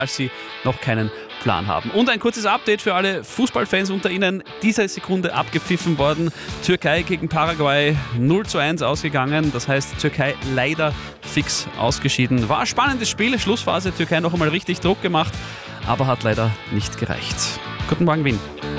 als sie noch keinen Plan haben. Und ein kurzes Update für alle Fußballfans unter Ihnen. Diese Sekunde abgepfiffen worden. Türkei gegen Paraguay 0:1 ausgegangen. Das heißt, Türkei leider fix ausgeschieden. War ein spannendes Spiel. Schlussphase, Türkei noch einmal richtig Druck gemacht, aber hat leider nicht gereicht. Guten Morgen, Wien.